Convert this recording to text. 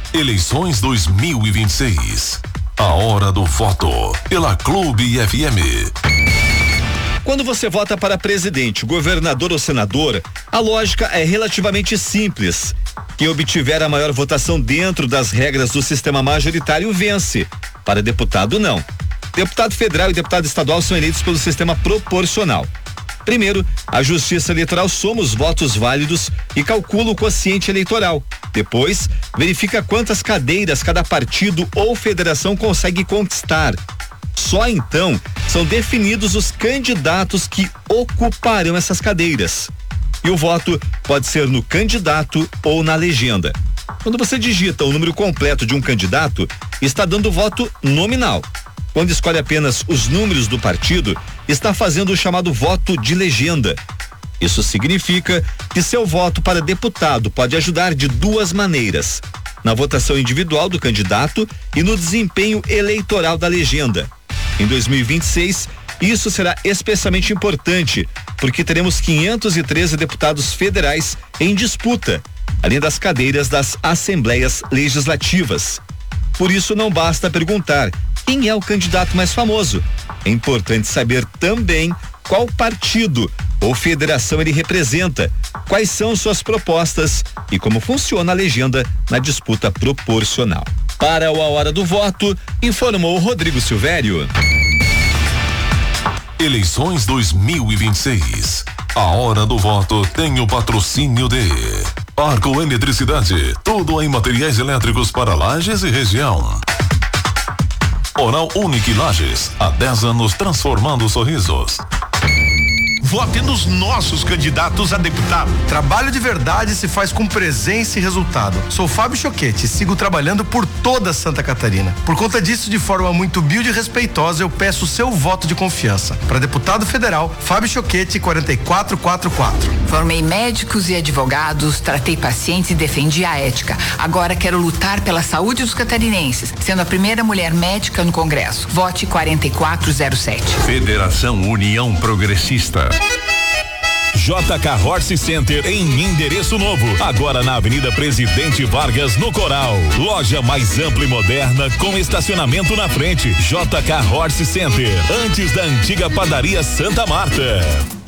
Eleições 2026. A hora do voto pela Clube FM. Quando você vota para presidente, governador ou senador, a lógica é relativamente simples. Quem obtiver a maior votação dentro das regras do sistema majoritário vence. Para deputado, não. Deputado federal e deputado estadual são eleitos pelo sistema proporcional. Primeiro, a Justiça Eleitoral soma os votos válidos e calcula o quociente eleitoral. Depois, verifica quantas cadeiras cada partido ou federação consegue conquistar. Só então são definidos os candidatos que ocuparão essas cadeiras. E o voto pode ser no candidato ou na legenda. Quando você digita o número completo de um candidato, está dando voto nominal. Quando escolhe apenas os números do partido, está fazendo o chamado voto de legenda. Isso significa que seu voto para deputado pode ajudar de duas maneiras: na votação individual do candidato e no desempenho eleitoral da legenda. Em 2026, isso será especialmente importante, porque teremos 513 deputados federais em disputa, além das cadeiras das assembleias legislativas. Por isso, não basta perguntar quem é o candidato mais famoso. É importante saber também qual partido ou federação ele representa, quais são suas propostas e como funciona a legenda na disputa proporcional. Para a hora do voto, informou Rodrigo Silvério. Eleições 2026. A hora do voto tem o patrocínio de Arco Eletricidade, tudo em materiais elétricos para Lages e região. Oral Unique Lages, há 10 anos transformando sorrisos. Vote nos nossos candidatos a deputado. Trabalho de verdade se faz com presença e resultado. Sou Fábio Choquete e sigo trabalhando por toda Santa Catarina. Por conta disso, de forma muito humilde e respeitosa, eu peço o seu voto de confiança. Para deputado federal, Fábio Choquete, 4444. Formei médicos e advogados, tratei pacientes e defendi a ética. Agora quero lutar pela saúde dos catarinenses, sendo a primeira mulher médica no Congresso. Vote 4407. Federação União Progressista. JK Horse Center em endereço novo, agora na Avenida Presidente Vargas, no Coral. Loja mais ampla e moderna com estacionamento na frente. JK Horse Center, antes da antiga padaria Santa Marta.